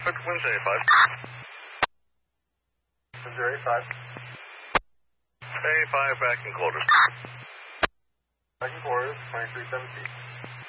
Wednesday 5. Missouri 5. A5 back in quarters. Back in quarters, 2317.